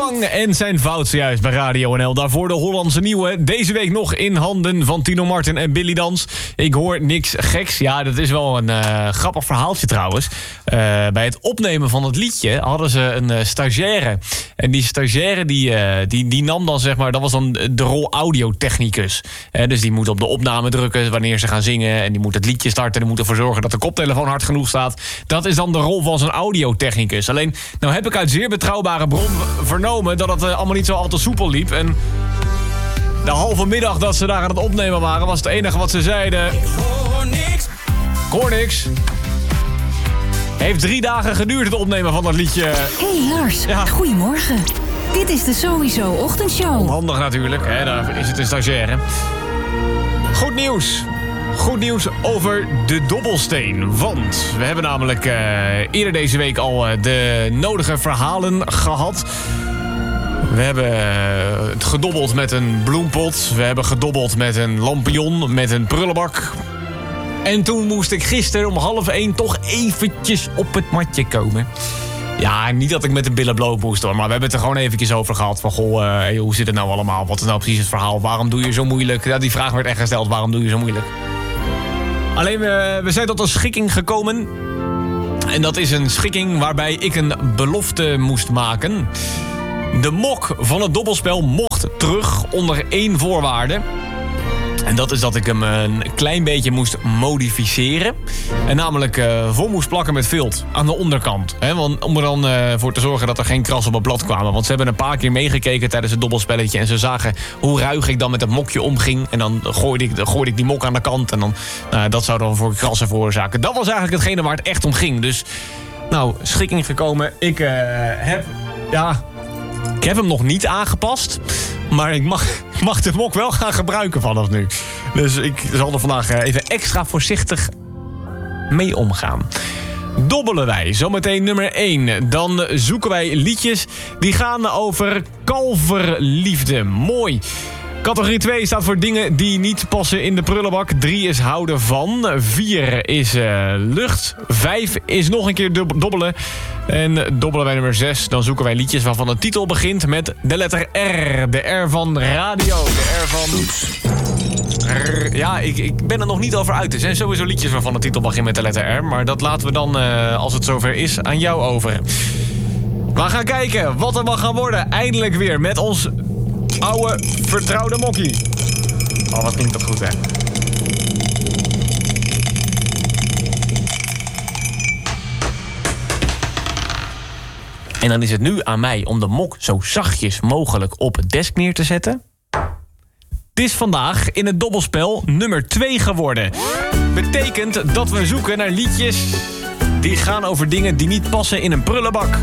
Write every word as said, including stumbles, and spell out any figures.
Bang en zijn fout zojuist bij Radio N L. Daarvoor de Hollandse nieuwe. Deze week nog in handen van Tino Martin en Billy Dans. Ik hoor niks geks. Ja, dat is wel een uh, grappig verhaaltje trouwens. Uh, bij het opnemen van het liedje hadden ze een uh, stagiaire. En die stagiaire die, uh, die, die nam dan zeg maar... dat was dan de rol audiotechnicus. Uh, dus die moet op de opname drukken wanneer ze gaan zingen. En die moet het liedje starten. Die moet ervoor zorgen dat de koptelefoon hard genoeg staat. Dat is dan de rol van zo'n audiotechnicus. Alleen, nou heb ik uit zeer betrouwbare bron vernomen... dat het uh, allemaal niet zo al te soepel liep. En de halve middag dat ze daar aan het opnemen waren... was het enige wat ze zeiden... Ik hoor niks. Ik hoor niks. Heeft drie dagen geduurd het opnemen van dat liedje. Hey Lars, ja. Goedemorgen. Dit is de Sowieso Ochtendshow. Onhandig natuurlijk, hè? Daar is het een stagiaire. Goed nieuws. Goed nieuws over de dobbelsteen. Want we hebben namelijk uh, eerder deze week al uh, de nodige verhalen gehad. We hebben uh, het gedobbeld met een bloempot. We hebben gedobbeld met een lampion, met een prullenbak. En toen moest ik gisteren om half één toch eventjes op het matje komen. Ja, niet dat ik met de billen bloot moest hoor. Maar we hebben het er gewoon eventjes over gehad. Van goh, uh, hey, hoe zit het nou allemaal? Wat is nou precies het verhaal? Waarom doe je zo moeilijk? Ja, die vraag werd echt gesteld. Waarom doe je zo moeilijk? Alleen, we, we zijn tot een schikking gekomen. En dat is een schikking waarbij ik een belofte moest maken. De mok van het dobbelspel mocht terug onder één voorwaarde. En dat is dat ik hem een klein beetje moest modificeren. En namelijk uh, vol moest plakken met vilt aan de onderkant. He, want, om er dan uh, voor te zorgen dat er geen kras op het blad kwamen. Want ze hebben een paar keer meegekeken tijdens het dobbelspelletje. En ze zagen hoe ruig ik dan met het mokje omging. En dan gooide ik, gooide ik die mok aan de kant. En dan, uh, dat zou dan voor krassen veroorzaken. Dat was eigenlijk hetgene waar het echt om ging. Dus, nou, schikking gekomen. Ik uh, heb, ja... Ik heb hem nog niet aangepast. Maar ik mag, mag de mok wel gaan gebruiken vanaf nu. Dus ik zal er vandaag even extra voorzichtig mee omgaan. Dobbelen wij, zometeen nummer één. Dan zoeken wij liedjes die gaan over kalverliefde. Mooi. Categorie twee staat voor dingen die niet passen in de prullenbak. drie is houden van. vier is uh, lucht. vijf is nog een keer dub- dobbelen. En dobbelen wij nummer zes. Dan zoeken wij liedjes waarvan de titel begint met de letter R. De R van radio. De R van... R. Ja, ik, ik ben er nog niet over uit. Er zijn sowieso liedjes waarvan de titel begint met de letter R. Maar dat laten we dan, uh, als het zover is, aan jou over. We gaan kijken wat er mag gaan worden. Eindelijk weer met ons... oude, vertrouwde mokkie. Oh, wat klinkt dat goed, hè? En dan is het nu aan mij om de mok zo zachtjes mogelijk op het desk neer te zetten. Het is vandaag in het dobbelspel nummer twee geworden. Betekent dat we zoeken naar liedjes die gaan over dingen die niet passen in een prullenbak.